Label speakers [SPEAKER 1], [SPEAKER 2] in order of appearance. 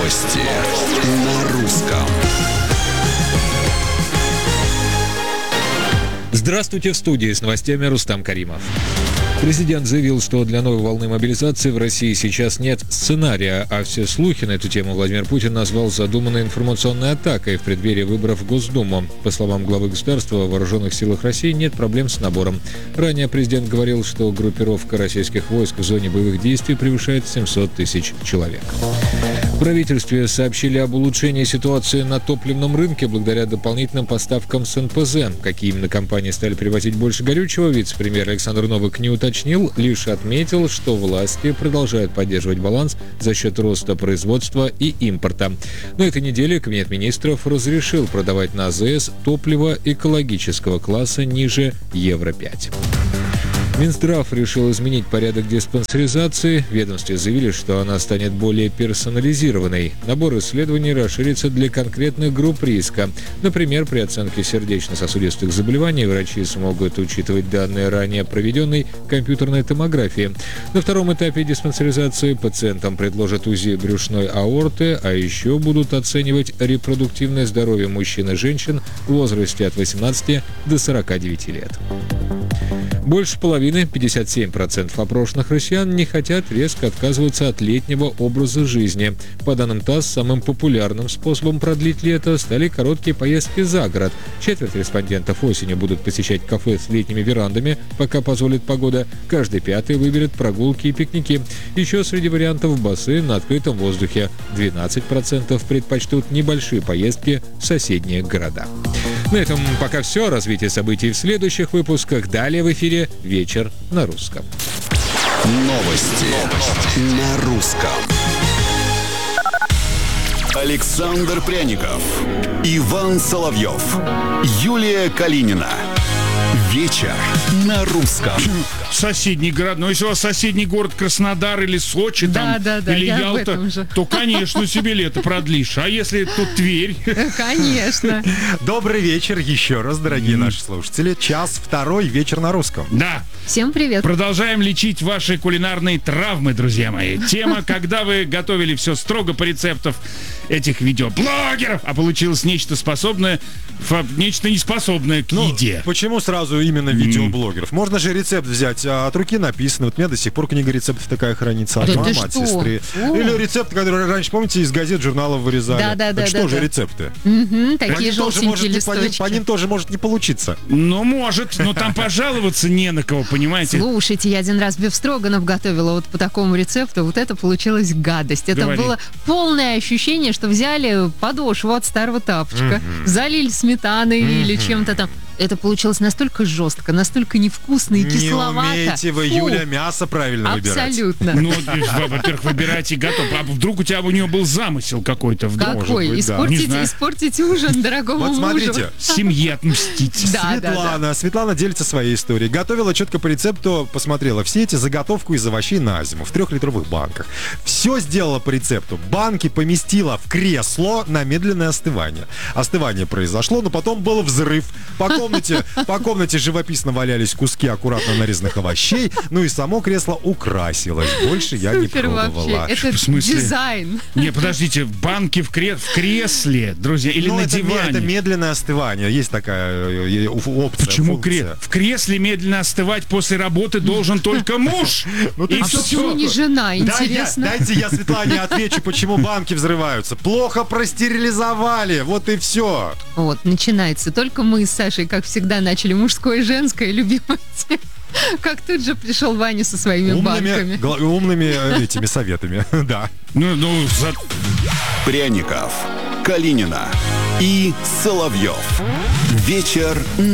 [SPEAKER 1] Новости на русском.
[SPEAKER 2] Здравствуйте, в студии с новостями Рустам Каримов. Президент заявил, что для новой волны мобилизации в России сейчас нет сценария, а все слухи на эту тему Владимир Путин назвал задуманной информационной атакой в преддверии выборов в Госдуму. По словам главы государства, в вооруженных силах России нет проблем с набором. Ранее президент говорил, что группировка российских войск в зоне боевых действий превышает 700 тысяч человек. В правительстве сообщили об улучшении ситуации на топливном рынке благодаря дополнительным поставкам с НПЗ. Какие именно компании стали привозить больше горючего, вице-премьер Александр Новак не уточнил, лишь отметил, что власти продолжают поддерживать баланс за счет роста производства и импорта. На этой неделе Кабинет министров разрешил продавать на АЗС топливо экологического класса ниже Евро-5. Минздрав решил изменить порядок диспансеризации. В ведомстве заявили, что она станет более персонализированной. Набор исследований расширится для конкретных групп риска. Например, при оценке сердечно-сосудистых заболеваний врачи смогут учитывать данные ранее проведенной компьютерной томографии. На втором этапе диспансеризации пациентам предложат УЗИ брюшной аорты, а еще будут оценивать репродуктивное здоровье мужчин и женщин в возрасте от 18 до 49 лет. Больше половины, 57% опрошенных россиян, не хотят резко отказываться от летнего образа жизни. По данным ТАСС, самым популярным способом продлить лето стали короткие поездки за город. Четверть респондентов осенью будут посещать кафе с летними верандами, пока позволит погода. Каждый пятый выберет прогулки и пикники. Еще среди вариантов бассейн на открытом воздухе. 12% предпочтут небольшие поездки в соседние города. На этом пока все. Развитие событий в следующих выпусках. Далее в эфире «Вечер на русском».
[SPEAKER 1] Новости на русском. Александр Пряников, Иван Соловьев, Юлия Калинина. Вечер на русском.
[SPEAKER 3] Соседний город. Но если у вас соседний город Краснодар или Сочи, там, или Ялта, то, конечно, себе лето продлишь. А если тут Тверь?
[SPEAKER 4] Конечно.
[SPEAKER 5] Добрый вечер еще раз, дорогие наши слушатели. Час второй, вечер на русском.
[SPEAKER 3] Да.
[SPEAKER 4] Всем привет.
[SPEAKER 3] Продолжаем лечить ваши кулинарные травмы, друзья мои. Тема, когда вы готовили все строго по рецептам этих видеоблогеров, а получилось нечто способное, нечто неспособное к еде.
[SPEAKER 5] Почему сразу именно видеоблогеров? Можно же рецепт взять, от руки написано. Вот у меня до сих пор книга рецептов такая хранится. От мамы, от сестры. Или рецепт, который раньше, помните, из газет, журналов вырезали.
[SPEAKER 4] Да.
[SPEAKER 5] Что же рецепты?
[SPEAKER 4] Такие желтенькие листочки.
[SPEAKER 5] По ним тоже может не получиться.
[SPEAKER 3] Ну, может, но там пожаловаться не на кого, понимаете?
[SPEAKER 4] Слушайте, я один раз бифстроганов готовила вот по такому рецепту. Вот это получилась гадость. Это было полное ощущение, что взяли подошву от старого тапочка, залили сметаной или чем-то там. Это получилось настолько жестко, настолько невкусно и кисловато.
[SPEAKER 5] Не умеете вы, Юля, мясо правильно выбирать.
[SPEAKER 4] Абсолютно.
[SPEAKER 3] Ну, во-первых, выбирайте готов. А вдруг у нее был замысел какой-то?
[SPEAKER 4] Какой? Испортить ужин дорогому мужу.
[SPEAKER 5] Вот смотрите.
[SPEAKER 3] Семье отмстить.
[SPEAKER 5] Светлана делится своей историей. Готовила четко по рецепту, посмотрела все эти заготовку из овощей на зиму в 3-литровых банках. Все сделала по рецепту. Банки поместила в кресло на медленное остывание. Остывание произошло, но потом был взрыв. По комнате живописно валялись куски аккуратно нарезанных овощей, ну и само кресло украсилось. Больше я не пробовала.
[SPEAKER 4] Это дизайн.
[SPEAKER 3] Не, подождите, банки в кресле, друзья, или на диване?
[SPEAKER 5] Это медленное остывание. Есть такая опция.
[SPEAKER 3] Почему в кресле медленно остывать после работы должен только муж?
[SPEAKER 4] А почему не жена, интересно?
[SPEAKER 5] Дайте я Светлане отвечу, почему банки взрываются. Плохо простерилизовали, вот и все.
[SPEAKER 4] Вот, начинается. Только мы с Сашей, как всегда, начали мужское и женское, любимое тема. Как тут же пришел Ваня со своими банками.
[SPEAKER 5] Умными этими советами, да.
[SPEAKER 1] Пряников, Калинина и Соловьев. Вечер